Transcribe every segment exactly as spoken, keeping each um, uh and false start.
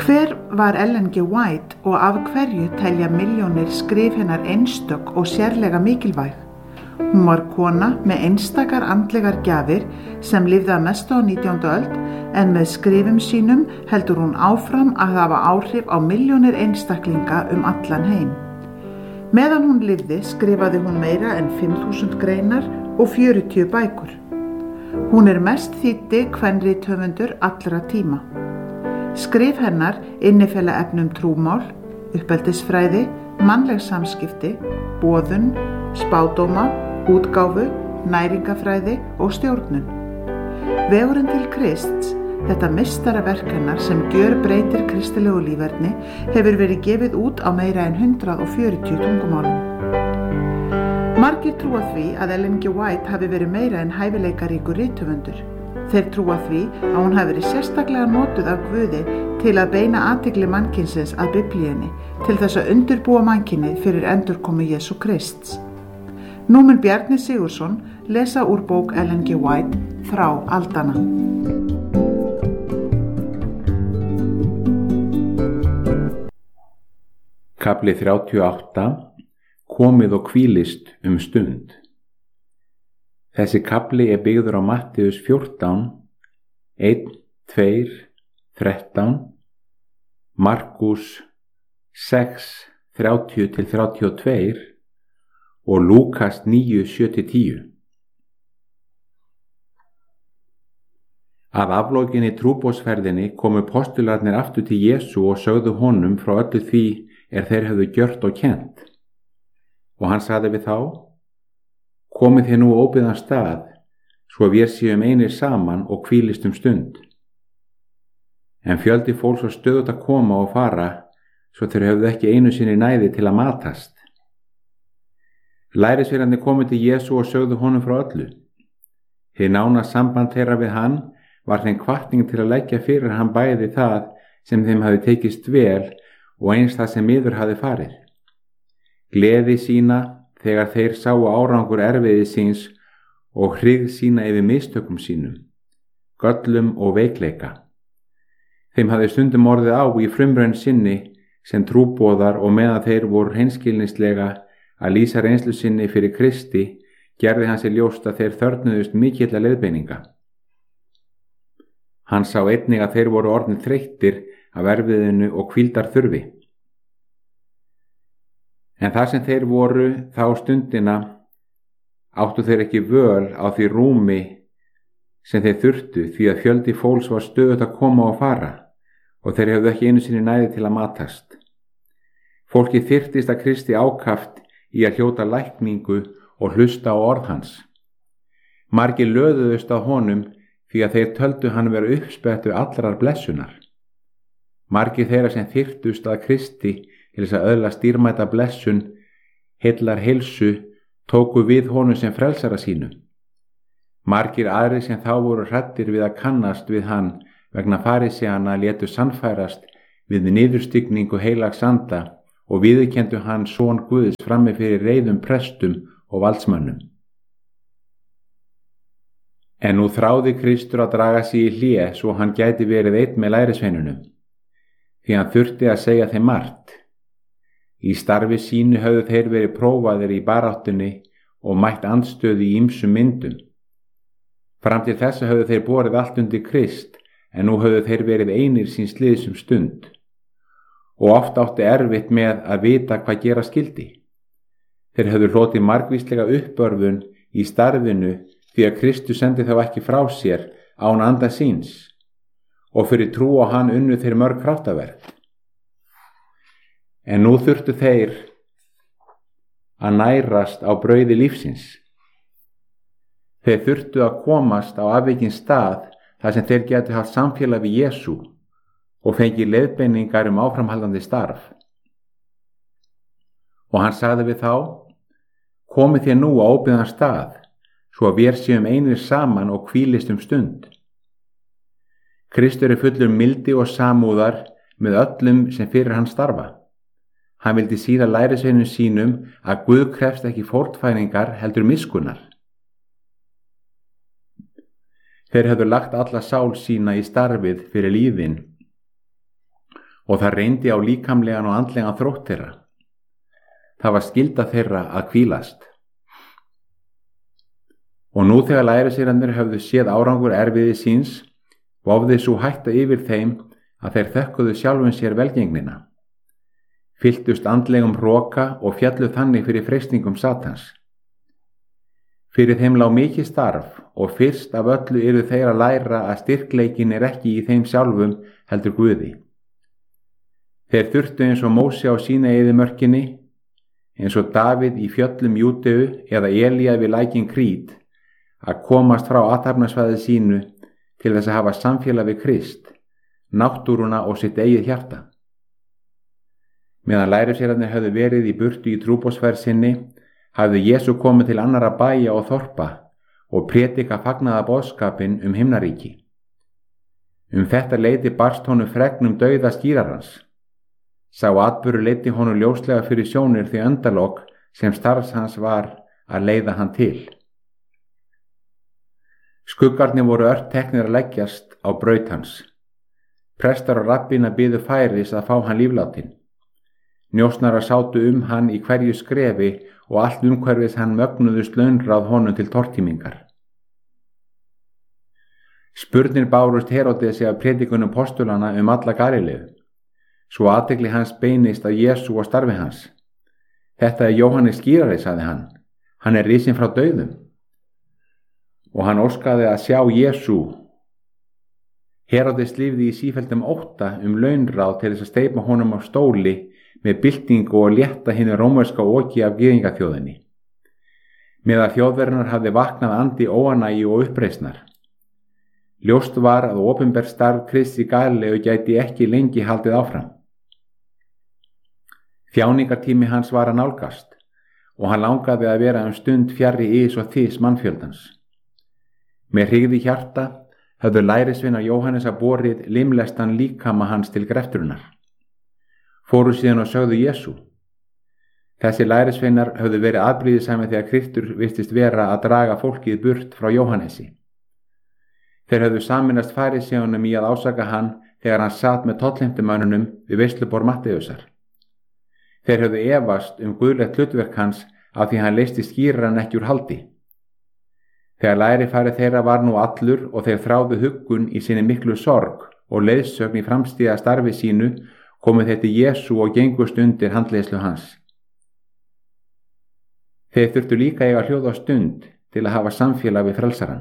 Hver var Ellen G. White og af hverju telja milljónir skrif hennar einstök og sérlega mikilvæg? Hún var kona með einstakar andlegar gjafir sem lifði að mestu á nítjándu öld, en með skrifum sínum heldur hún áfram að hafa áhrif á milljónir einstaklinga um allan heim. Meðan hún lifði skrifaði hún meira en fimm þúsund greinar og fjörutíu bækur. Hún er mest þýddi kvenrithöfundur allra tíma. Skrif hennar innifela efnum trúmál, uppeldisfræði, mannleg samskipti, boðun, spádóma, útgáfu, næringafræði og stjórnun. Vegurinn til Krists, þetta meistaraverk hennar sem gjörbreytir kristilegu líferni, hefur verið gefið út á meira en hundrað og fjörutíu tungumálum. Margir trúa því að Ellen G. White hafi verið meira en hæfileikaríkur rithöfundur. Þeir trúa því að hún hafi verið sérstaklega notuð af Guði til að beina athygli mannkynsins að Biblíunni, til þess að undirbúa mannkynið fyrir endurkomu Jesú Krists. Nú mun Bjarni Sigurðsson lesa úr bók Ellen G. White, Þrá aldanna. Kafli þrjátíu og átta. Komið og hvílist um stund. Þessi kafli er byggður á Mattheus fjórtán, einn, tveir, þrettán, Markus sex, þrjátíu til þrjátíu og tvö og Lúkas níu, sjö til tíu. Af aflokinni trúboðsferðinni komu postularnir aftur til Jesú og sögðu honum frá öllu því er þeir höfðu gjört og kennt. Og hann sagði við þá: Komið þér nú óbyggðan stað, svo vér séum einir saman og hvílist um stund. En fjöldi fólks var stöðugt að koma og fara, svo þeir höfðu ekki einu sinni næði til að matast. Lærisveinarnir komu til Jesú og sögðu honum frá öllu. Hið nána samband þeirra við hann var þeim hvatning til að leggja fyrir hann bæði það sem þeim hafi tekist vel og eins það sem miður hafi farið. Gleði sína þegar þeir sáu árangur erfiði síns og hryggð sína yfir mistökum sínum, göllum og veikleika. Þeim hafði stundum orðið á í frumraun sinni sem trúboðar og meðan þeir voru hreinskilnislega að lýsa reynslu sinni fyrir Kristi, gerði hann sér ljóst að þeir þörfnuðust mikilla leiðbeininga. Hann sá einnig að þeir voru orðnir þreyttir af erfiðinu og hvíldar þurfi. En þar sem þeir voru þá stundina áttu þeir ekki völ á því rúmi sem þeir þurftu, því að fjöldi fólks var stöðugt að koma og fara og þeir hefðu ekki einu sinni næði til að matast. Fólki þyrftist að Kristi ákaft í að hljóta lækningu og hlusta á orð hans. Margir löðuðust að honum því að þeir töldu hann vera uppsprettu allrar blessunar. Margir þeirra sem þyrftust að Kristi til þess að öðlast dýrmæta blessun, heillar heilsu, tóku við honum sem frelsara sínu. Margir aðrir sem þá voru hræddir við að kannast við hann vegna faríseanna létu sannfærast við niðurstigningu heilags anda og viðurkenndu hann son Guðs frammi fyrir reiðum prestum og valdsmönnum. En nú þráði Kristur að draga sig í hlé svo hann gæti verið einn með lærisveinunum, því hann þurfti að segja þeim margt. Í starfi sínu höfðu þeir verið prófaðir í baráttunni og mætt andstöðu í ýmsum myndum. Fram til þessa höfðu þeir borið allt undir Krist, en nú höfðu þeir verið einir síns liðs um stund. Og oft átti erfitt með að vita hvað gera skyldi. Þeir höfðu hlotið margvíslega uppörfun í starfinu því að Kristus sendi þá ekki frá sér án anda síns, og fyrir trú á hann unnu þeir mörg kraftaverk. En nú þurftu þeir að nærast á brauði lífsins. Þeir þurftu að komast á afvikinn stað þar sem þeir gætu haft samfélag við Jesú og fengi leiðbeiningar um áframhaldandi starf. Og hann sagði við þá: Komið þér nú á óbyggðan stað, svo að vér séum einir saman og hvílist um stund. Kristur er fullur mildi og samúðar með öllum sem fyrir hann starfa. Hann vildi sýna lærisveinum sínum að Guð krefst ekki fórnfæringar heldur miskunnar. Þeir höfðu lagt alla sál sína í starfið fyrir lífin og það reyndi á líkamlegan og andlegan þrótt þeirra. Það var skylda þeirra að hvílast. Og nú þegar lærisveinarnir höfðu séð árangur erfiði síns, vofði sú hætta yfir þeim að þeir þökkuðu sjálfum sér velgengnina, fylltust andlegum hroka og fjallu þannig fyrir freistingum Satans. Fyrir þeim lá mikið starf og fyrst af öllu yrðu þeir að læra að styrkleikin er ekki í þeim sjálfum heldur Guði. Þeir þurftu eins og Móse á Sínaíðumörkinni, eins og Davíð í fjöllum Júdeu eða Elía við lækinn Krít, að komast frá athafnasvæði sínu til þess að hafa samfélag við Krist, náttúruna og sitt eigið hjarta. Meðan lærisveinarnir höfðu verið í burtu í trúboðsferð sinni, hafði Jesú komið til annarra bæja og þorpa og prédika fagnaða boðskapinn um himnaríki. Um þetta leyti barst honum fregn um dauða skírarans. Sá atburður leiddi honum ljóslega fyrir sjónir því endalok sem starfs hans var að leiða hann til. Skuggarnir voru ört teknir að leggjast á braut hans. Prestar og rabbínar biðu færis að fá hann lífláttinn. Njósnarar sátu um hann í hverju skrefi og allt umhverfis hann mögnuðust launráð honum til tortímingar. Spurnir bárust Heródesi af predikunum postulana um alla Galileu, svo athygli hans beinist að Jesú og starfi hans. Þetta er Jóhannes skírari, sagði hann. Hann er risinn frá dauðum. Og hann óskaði að sjá Jesú. Heródes lifði í sífelldum ótta um launráð til þess að steypa honum á stóli með byltingu og létta hinu rómverska oki af gyðingaþjóðinni. Meðal þjóðverðunar hafði vaknað andi óánægju og uppreisnar. Ljóst var að opinber starf Krists í Galileu gæti ekki lengi haldið áfram. Þjáningartími hans var að nálgast og hann langaði að vera um stund fjarri ís og þís mannfjöldans. Með hryggði hjarta höfðu lærisveinar Jóhannesar borið limlestan líkama hans til greftrunar. Fóru síðan og sögðu Jesú. Þessi lærisveinar höfðu verið afbrýðisami þegar Kristur virtist vera að draga fólkið burt frá Jóhannesi. Þeir höfðu sameinast fariseumunum í að ásaka hann þegar hann sat með tollheimtumönnunum við veisluborð Matteusar. Þeir höfðu efast um guðlegt hlutverk hans af því hann leysti skýraran ekki úr haldi. Þegar lærifari þeirra var nú allur og þeir þráðu huggun í sinni miklu sorg og leiðsögn í framstíða starfi sínu, komið þeir til Jesú og gengust undir handleiðslu hans. Þeir þurftu líka eiga hljóð á stund til að hafa samfélag við frelsaran.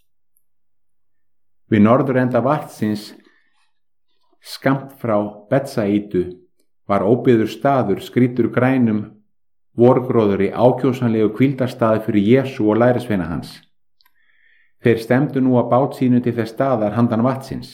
Við norðurenda vatnsins, skammt frá Betsaídu, var óbyggður staður skrýtur grænum vorgróðuri ákjósanlegu hvíldarstaði fyrir Jesú og lærisveina hans. Þeir stemdu nú að bát sínu til þess staðar handan vatnsins.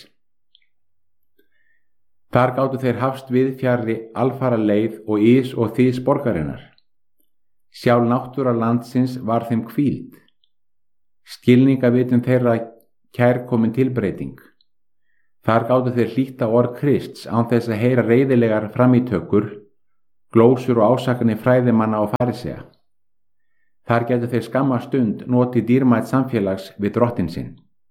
Þar gátu þeir hafst við fjarri alfara leið og ís og þís borgarinnar. Sjálf náttúra landsins var þeim hvíld. Skilningavitum þeirra kærkomin tilbreyting. Þar gátu þeir hlýta orð Krists án þess að heyra reiðilegar framítökur, glósur og ásakanir fræðimanna og farisea. Þar getur þeir skamma stund notið dýrmætt samfélags við drottinn sinn.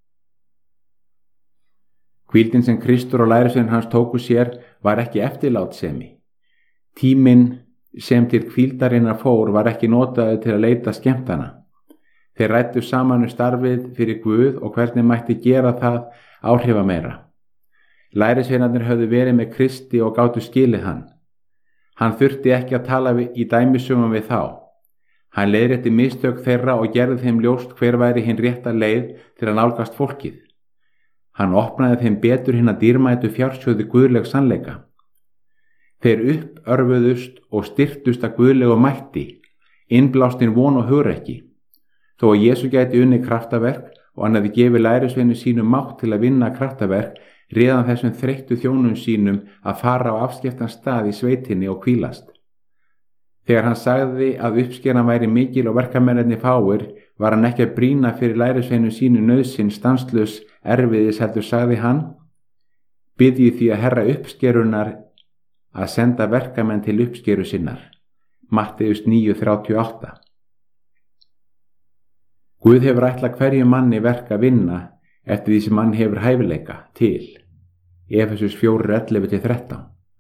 Hvíldin sem Kristur og lærisveinar hans tóku sér var ekki eftirlátsemi. Tíminn sem til hvíldarinnar fór var ekki notaður til að leita skemmtana. Þeir ræddu saman um starfið fyrir Guð og hvernig mætti gera það áhrifameira. Lærisveinarnir höfðu verið með Kristi og gátu skilið hann. Hann þurfti ekki að tala í dæmisögum við þá. Hann leiðrétti mistök þeirra og gerði þeim ljóst hver væri hinn rétta leið til að nálgast fólkið. Hann opnaði þeim betur hina dýrmætu fjársjóði guðleg sannleika. Þeir uppörfuðust og styrktust að guðlegu mætti, innblástin von og hugrekki. Þó að Jesú gæti unni kraftaverk og hann hefði gefið lærisveinu sínum mátt til að vinna kraftaverk, réðan þessum þreyttu þjónum sínum að fara á afskeftan stað í sveitinni og hvílast. Þegar hann sagði að uppskeran væri mikil og verkamennirnir fáir, var hann ekki að brýna fyrir lærisveinu sínu nauðsyn stanslaus erfiðis heldur sagði hann: Biðji því að herra uppskerunar að senda verkamenn til uppskeru sinnar. Matteus níu þrjátíu og átta. Guð hefur ætlað hverju manni verk að vinna eftir því sem hann hefur hæfileika til. Efesus fjögur ellefu til þrettán.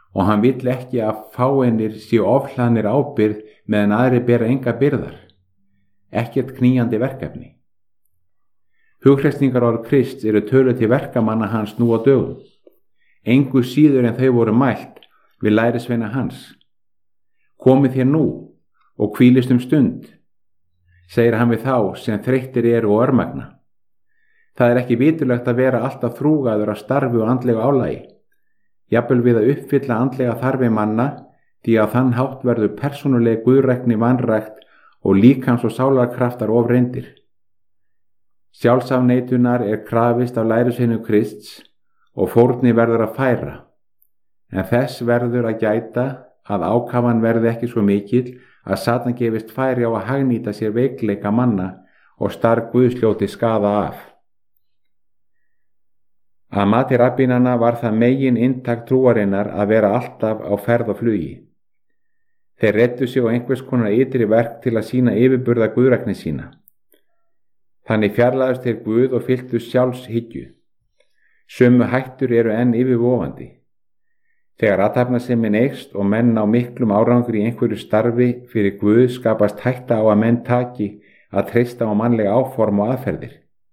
og hann vill ekki að fáeinir séu ofhlaðnir ábyrgð meðan aðrir bera enga byrðar. Ekkert knýjandi verkefni. Hughreysingar orð Krists eru töluð til verkamanna hans nú á dögum. Engu síður en þau voru mælt við lærisveina hans. Komið þér nú og hvílist um stund, segir hann við þá sem þreyttir eru og örmagna. Það er ekki vitulegt að vera alltaf þrúgaður af starfi og andlegu álagi, jafnvel við að uppfylla andlega þarfi manna, því að þann hátt verður persónuleg guðrækni vanrækt og líkams og sálarkraftar ofreyndir. Sjálfsafneitunar er krafist af lærisveinum Krists og fórni verður að færa, en þess verður að gæta að ákafan verði ekki svo mikill að Satan gefist færi á að hagnýta sér veikleika manna og starf Guðsljóti skaða af. Að mati rabbínanna var það megin inntak trúarinnar að vera alltaf á ferð og flugi. Þeir reddu sig á einhvers konar ytri verk til að sýna yfirburða guðrækni sína. Þannig fjarlæðust þeir Guð og fylltu sjálfshyggju. Sömu hættur eru enn yfirvofandi. Þegar athafnasemin eykst og menn á miklum árangur í einhverju starfi fyrir Guð skapast hætta á að menn taki að treysta á mannlega áform og aðferðir.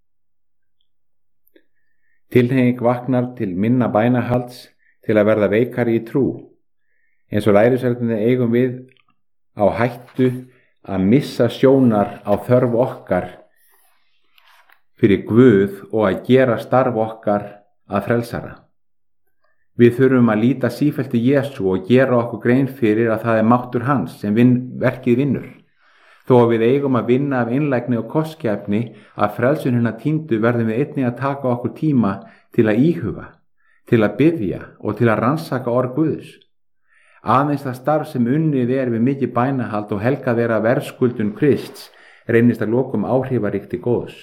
Tilhneiging vaknar til minna bænahalds til að verða veikari í trú, eins og lærisveinarnir eigum við á hættu að missa sjónar á þörf okkar fyrir Guð og að gera starf okkar að frelsara. Við þurfum að líta sífellt til Jesú og gera okkur grein fyrir að það er máttur hans sem vin, verkið vinnur. Þó að við eigum að vinna af einlægni og kostgæfni að frelsun hinna týndu verðum við einnig að taka okkur tíma til að íhuga, til að biðja og til að rannsaka orð Guðs. Aðeins það starf sem unnið er við mikið bænahald og helgað vera verðskuldun Krists reynist að lokum áhrifaríkt til góðs.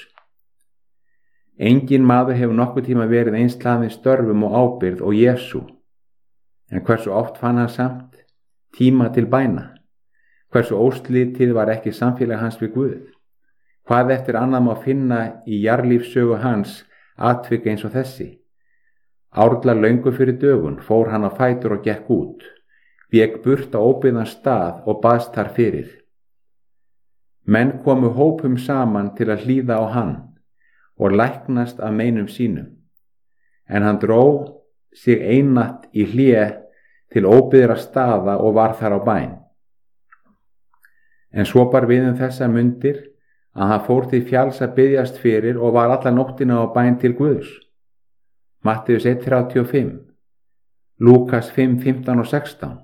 Engin maður hefur nokkuð tíma verið eins hlaðinn störfum og ábyrgð og Jesú. En hversu oft fann hann samt tíma til bæna? Hversu óslitið var ekki samfélag hans við Guð? Hvað eftir annað má finna í jarðlífssögu hans atvik eins og þessi? Árla löngu fyrir dögun fór hann á fætur og gekk út, vék burt á óbyggðan stað og baðst þar fyrir. Menn komu hópum saman til að hlýða á hann og læknast af meinum sínum, en hann dró sig einatt í hlé til óbyggðra staða og var þar á bæn. En svo bar við um þessa mundir að hann fór til fjalls að biðjast fyrir og var alla nóttina á bæn til Guðs. Matteus eitt þrjátíu og fimm, Lúkas fimm fimmtán og sextán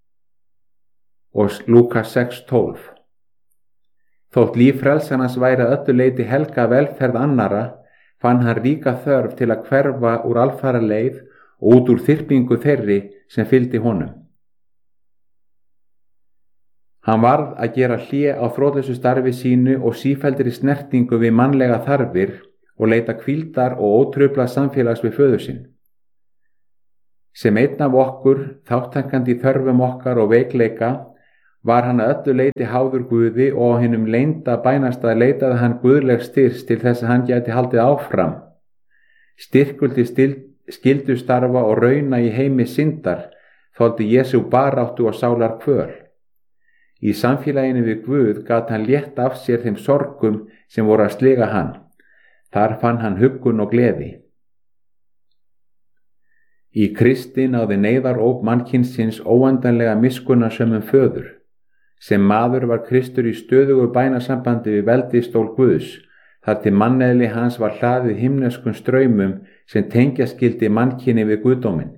og Lúkas sex tólf. Þótt líf frelsarans væri að öllu leyti helga velferð annara, fann hann ríka þörf til að hverfa úr alfara leið og út úr þyrpingu þeirri sem fylgdi honum. Hann varð að gera hlé á þrotlausu starfi sínu og sífelldri snertingu við mannlega þarfir og leita hvíldar og ótrufla samfélags við föður sinn. Sem einn af okkur, þáttankandi í þörfum okkar og veikleika, var hann að öllu leyti háður Guði og á hinum leynda bænastað leitaði hann guðleg styrks til þess að hann gæti haldið áfram. Styrkur til skyldu starfa og rauna í heimi syndar þoldi Jesú baráttu og sálar kvöl. Í samfélaginu við Guð gat hann létt af sér þeim sorgum sem voru að sliga hann. Þar fann hann huggun og gleði. Í Kristi náði neyðaróp mannkynsins óendanlega miskunnsömum föður. Sem maður var Kristur í stöðugu bænasambandi við veldistól Guðs, þar til manneðli hans var hlaðið himneskum straumum sem tengja skildi mannkyni við Guðdóminn.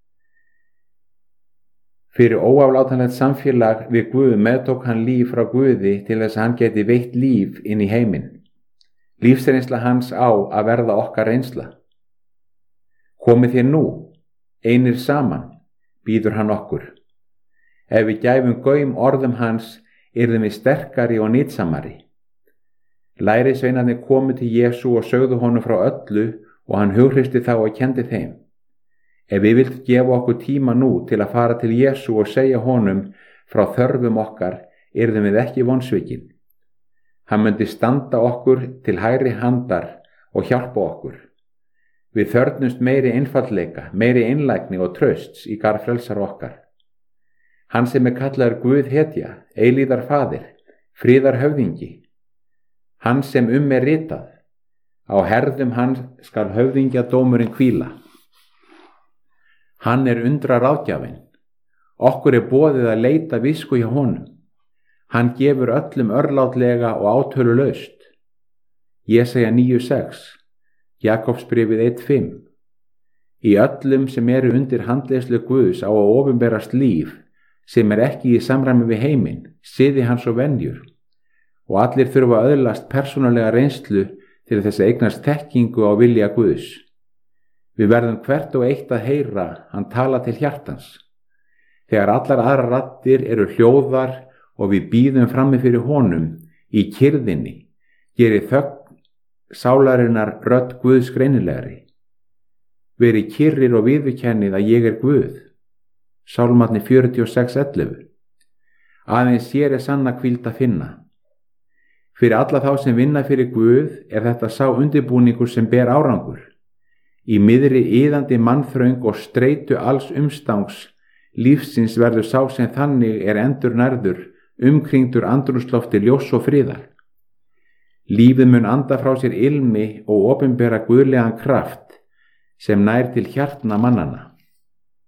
Fyrir óaflátanlegt samfélag við Guð meðtók hann líf frá Guði til þess að hann geti veitt líf inn í heiminn. Lífsreynsla hans á að verða okkar reynsla. Komið þér nú, einir saman, býður hann okkur. Ef við gæfum gaum orðum hans, yrðum við sterkari og nýtsamari. Lærisveinarnir komu til Jesú og sögðu honum frá öllu og hann hughreysti þá og kendi þeim. Ef við vilt gefa okkur tíma nú til að fara til Jesú og segja honum frá þörfum okkar, yrðum við ekki vonsvikin. Hann myndi standa okkur til hægri handar og hjálpa okkur. Við þörfnumst meiri einfaldleika, meiri einlægni og trausts í garð frelsara okkar. Hann sem er kallaður Guð hetja, eilíðar faðir, friðar höfðingi. Hann sem um er ritað, á herðum hans skal höfðingja dómurinn hvíla. Hann er undra ráðgjafinn. Okkur er boðið að leita visku hjá honum. Hann gefur öllum örlátlega og átölulaust. Jesaja níu sex, Jakobsbréfið eitt fimm. Í öllum sem eru undir handleiðslu Guðs á að opinberast líf sem er ekki í samræmi við heiminn, siði hans og venjur, og allir þurfa að öðlast persónulega reynslu til þess að eignast þekkingu á vilja Guðs. Við verðum hvert og eitt að heyra hann tala til hjartans. Þegar allar aðra raddir eru hljóðar og við bíðum frammi fyrir honum í kyrðinni, gerir þögn sálarinnar rödd Guðs greinilegri. Verið kyrrir og viðurkennið að ég er Guð. Sálmarni fjörutíu og sex ellefu. Aðeins sér er sanna hvíld að finna. Fyrir alla þá sem vinna fyrir Guð er þetta sá undirbúningur sem ber árangur. Í miðri iðandi mannþröng og streitu alls umstangs lífsins verður sá sem þannig er endur nærður, umkringdur andrúmslofti ljós og friðar. Lífið mun anda frá sér ilmi og opinbera guðlegan kraft sem nær til hjartna mannanna.